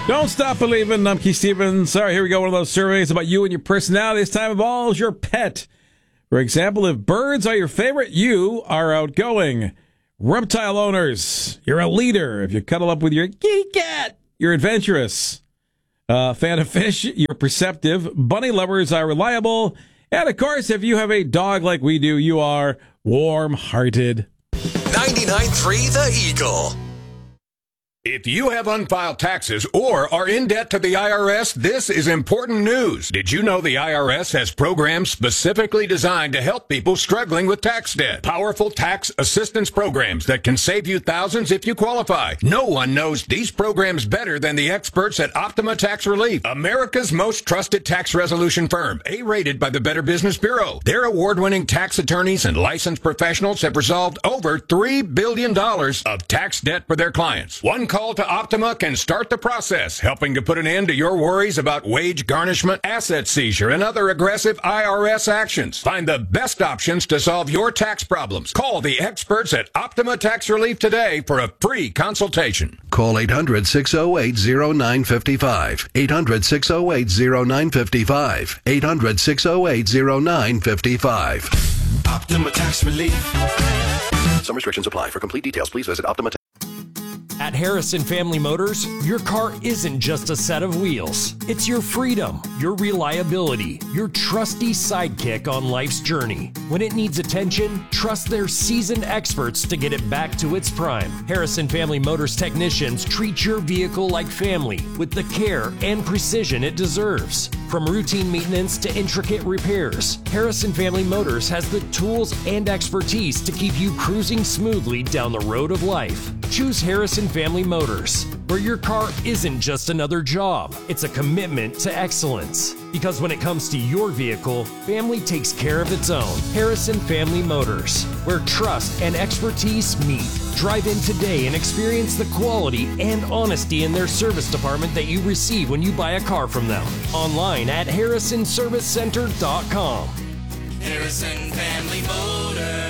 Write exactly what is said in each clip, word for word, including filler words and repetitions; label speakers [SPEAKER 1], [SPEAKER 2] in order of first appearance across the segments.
[SPEAKER 1] Don't stop believing. I'm Keith Stevens. All right, here we go. One of those surveys about you and your personality. This time involves your pet. For example, if birds are your favorite, you are outgoing. Reptile owners, you're a leader. If you cuddle up with your kitty cat, you're adventurous. Uh, fan of fish, you're perceptive. Bunny lovers are reliable. And, of course, if you have a dog like we do, you are warm-hearted.
[SPEAKER 2] ninety-nine point three The Eagle.
[SPEAKER 3] If you have unfiled taxes or are in debt to the I R S, this is important news. Did you know the I R S has programs specifically designed to help people struggling with tax debt? Powerful tax assistance programs that can save you thousands if you qualify. No one knows these programs better than the experts at Optima Tax Relief, America's most trusted tax resolution firm, A-rated by the Better Business Bureau. Their award-winning tax attorneys and licensed professionals have resolved over three billion dollars of tax debt for their clients. One call to Optima can start the process, helping to put an end to your worries about wage garnishment, asset seizure, and other aggressive I R S actions. Find the best options to solve your tax problems. Call the experts at Optima Tax Relief today for a free consultation.
[SPEAKER 4] Call eight hundred, six oh eight, oh nine five five. eight hundred, six oh eight, oh nine five five. eight hundred, six oh eight, oh nine five five.
[SPEAKER 2] Optima Tax Relief.
[SPEAKER 4] Some restrictions apply. For complete details, please visit Optima.
[SPEAKER 5] At Harrison Family Motors, your car isn't just a set of wheels. It's your freedom, your reliability, your trusty sidekick on life's journey. When it needs attention, trust their seasoned experts to get it back to its prime. Harrison Family Motors technicians treat your vehicle like family with the care and precision it deserves. From routine maintenance to intricate repairs, Harrison Family Motors has the tools and expertise to keep you cruising smoothly down the road of life. Choose Harrison Family Motors, where your car isn't just another job, it's a commitment to excellence. Because when it comes to your vehicle, family takes care of its own. Harrison Family Motors, where trust and expertise meet. Drive in today and experience the quality and honesty in their service department that you receive when you buy a car from them. Online at harrison service center dot com.
[SPEAKER 6] Harrison Family Motors.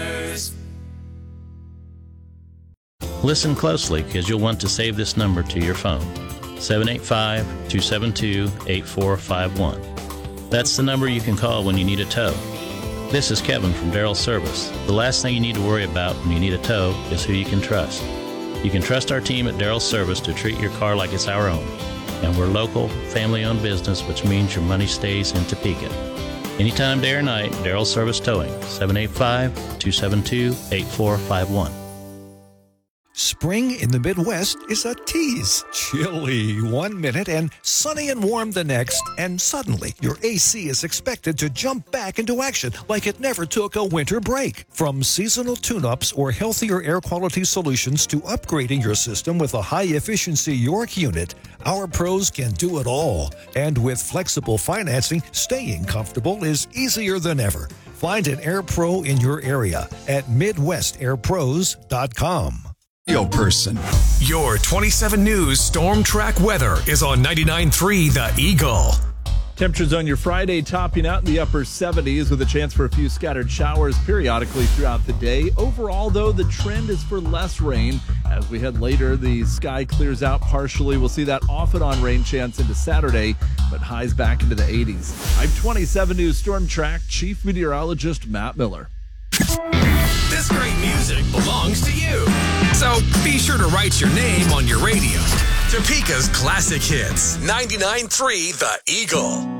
[SPEAKER 7] Listen closely, because you'll want to save this number to your phone. seven eight five, two seven two, eight four five one. That's the number you can call when you need a tow. This is Kevin from Darrell Service. The last thing you need to worry about when you need a tow is who you can trust. You can trust our team at Darrell Service to treat your car like it's our own. And we're local, family-owned business, which means your money stays in Topeka. Anytime, day or night, Darrell Service Towing, seven eight five, two seven two, eight four five one.
[SPEAKER 8] Spring in the Midwest is a tease. Chilly one minute and sunny and warm the next, and suddenly your A C is expected to jump back into action like it never took a winter break. From seasonal tune-ups or healthier air quality solutions to upgrading your system with a high-efficiency York unit, our pros can do it all. And with flexible financing, staying comfortable is easier than ever. Find an Air Pro in your area at midwest air pros dot com.
[SPEAKER 2] Your person. Your twenty-seven News Storm Track weather is on ninety-nine point three The Eagle.
[SPEAKER 9] Temperatures on your Friday topping out in the upper seventies with a chance for a few scattered showers periodically throughout the day. Overall, though, the trend is for less rain. As we head later, the sky clears out partially. We'll see that off and on rain chance into Saturday, but highs back into the eighties. I'm twenty-seven News Storm Track Chief Meteorologist Matt Miller.
[SPEAKER 2] This great music belongs to you. So be sure to write your name on your radio. Topeka's classic hits. ninety-nine point three The Eagle.